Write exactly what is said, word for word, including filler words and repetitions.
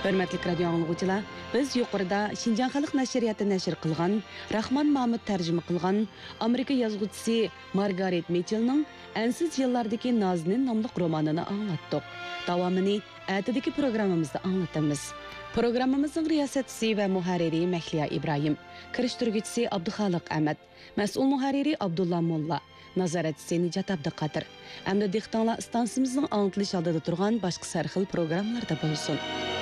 Hörmətli radio anlıqçılar, biz yuqorida Şinjan Xalq Nəşriyyatı nəşr qılğan, Rahman Mahmud tərcümə qılğan Amerika yazğıçısı Margaret Mitchell'ның Ensiz yıllardaki Nazinin namlıq romanını anlattık. Davamını ətidəki proqramımızda anlatımız. Programımızın riyasətçisi və muharriri Məhliya İbrahim, kiriştirgüçisi Abduxaliq Əhməd, məsul muharriri Abdullah Molla, nazaratçisi Nicat Abduqadir. Əmdə dehqonlar stansiyamızın anlatılış aldıda turğan başqa sarxil proqramlarda bolsun.